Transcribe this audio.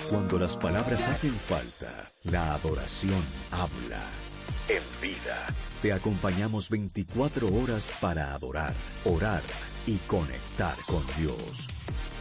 Cuando las palabras hacen falta, la adoración habla. En Vida, te acompañamos 24 horas para adorar, orar y conectar con Dios.